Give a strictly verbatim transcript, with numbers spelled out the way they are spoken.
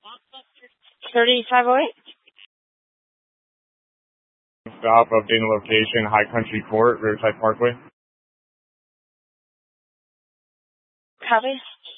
thirty-five oh eight. Stop, updating location, High Country Court, Riverside Parkway. Copy.